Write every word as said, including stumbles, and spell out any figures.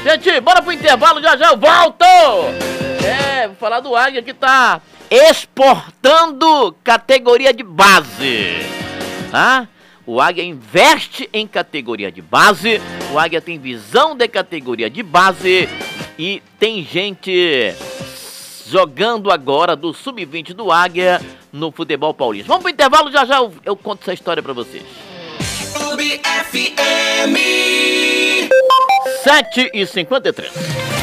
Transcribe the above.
Gente, bora pro intervalo, já já eu volto! É, vou falar do Águia que tá exportando categoria de base, tá? O Águia investe em categoria de base, o Águia tem visão de categoria de base e tem gente jogando agora do sub vinte do Águia no futebol paulista. Vamos pro intervalo, já já eu, eu conto essa história pra vocês. Clube F M sete e cinquenta e três.